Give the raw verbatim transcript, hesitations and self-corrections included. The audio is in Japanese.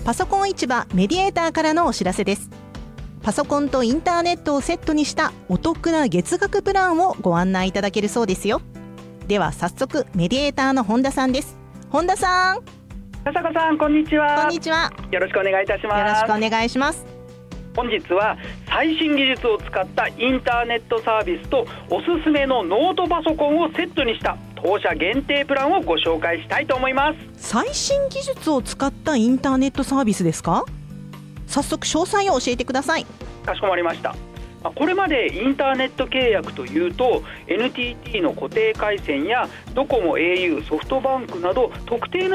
パソコン市場メディエーターからのお知らせです。パソコンとインターネットをセットにしたお得な月額プランをご案内いただけるそうですよ。では早速メディエーターの本田さんです。本田さん。 笹子さん、こんにちは。 こんにちは。 よろしくお願いいたします。 よろしくお願いします。 本日は最新技術を使ったインターネットサービスとおすすめのノートパソコンをセットにした当社限定プランをご紹介したいと思います。 最新技術を使ったインターネットサービスですか？早速詳細を教えてください。 かしこまりました。これまでインターネット契約というと エヌティーティー の固定回線やドコモ、エーユー、ソフトバンクなど特定の